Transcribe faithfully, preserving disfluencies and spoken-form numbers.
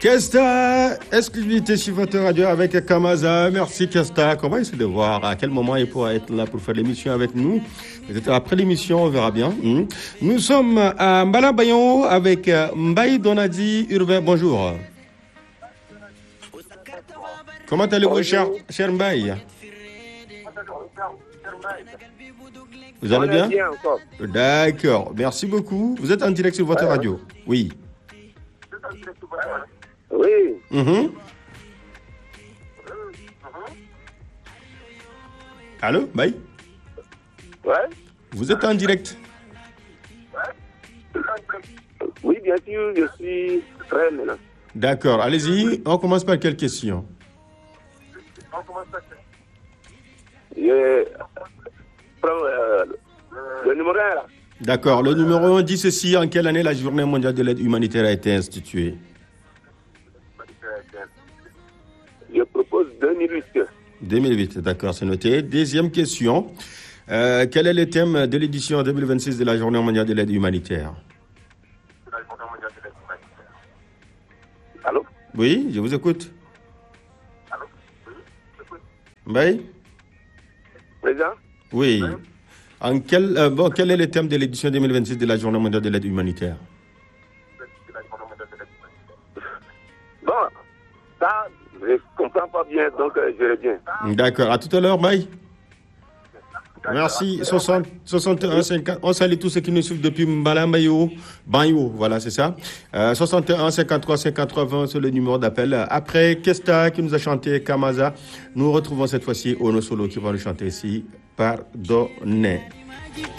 Kesta, exclusivité sur votre radio avec Kamaza. Merci Kesta. On va essayer de voir à quel moment il pourra être là pour faire l'émission avec nous. Peut-être après l'émission, on verra bien. Nous sommes à Mbalabayon avec Mbaye Donadi Urbain. Bonjour. Comment allez-vous, cher, cher Mbaye? Vous allez bien? bien encore. D'accord. Merci beaucoup. Vous êtes en direct sur votre radio? Oui. Oui. Mm-hmm. Allô, Mbaye? Ouais. Vous êtes en direct? Oui, bien sûr, je suis prêt maintenant. D'accord, allez-y. On commence par quelle question? Je prends euh, le numéro un là. D'accord. Le numéro un dit ceci. En quelle année la Journée mondiale de l'aide humanitaire a été instituée? Je propose deux mille huit. deux mille huit, d'accord, c'est noté. Deuxième question. Euh, quel est le thème de l'édition deux mille vingt-six de la Journée mondiale de l'aide humanitaire? Allô? Oui, je vous écoute. Mbaye? Président? Oui. En quel, euh, bon, quel est le thème de l'édition deux mille vingt-six de la Journée mondiale de l'aide humanitaire? Bon, ça, je ne comprends pas bien, donc euh, je reviens. D'accord. À tout à l'heure, Mbaye. Merci. soixante, soixante et un, cinquante. On salue tous ceux qui nous suivent depuis Mbalambayo. Banyo, voilà, c'est ça. Euh, soixante et un, cinquante-trois, cinquante-trois, vingt, c'est le numéro d'appel. Après Kesta qui nous a chanté Kamaza, nous retrouvons cette fois-ci Ono Solo qui va nous chanter ici Pardonnez.